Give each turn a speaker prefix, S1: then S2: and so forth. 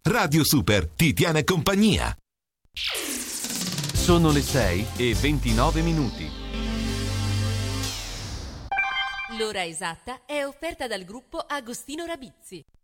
S1: Radio Super ti tiene compagnia.
S2: Sono le 6:29.
S3: L'ora esatta è offerta dal gruppo Agostino Rabizzi.